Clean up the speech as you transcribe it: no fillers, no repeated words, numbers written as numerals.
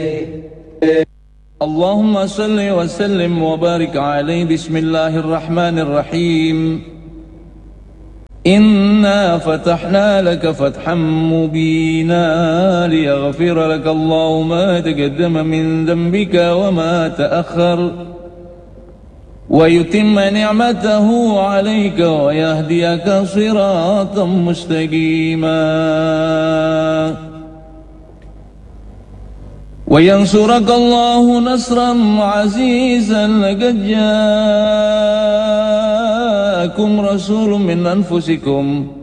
اللهم صل وسلم وبارك عليه. بسم الله الرحمن الرحيم. إنا فتحنا لك فتحا مبينا ليغفر لك الله ما تقدم من ذنبك وما تأخر ويتم نعمته عليك ويهديك صراطا مستقيما وينصرك الله نصرا عزيزا. لقد جاءكم رسول من أنفسكم